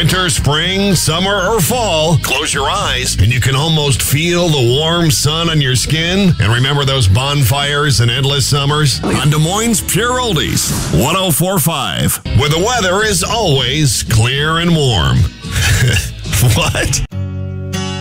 Winter, spring, summer, or fall, close your eyes and you can almost feel the warm sun on your skin. And remember those bonfires and endless summers? On Des Moines Pure Oldies, 104.5, where the weather is always clear and warm. What?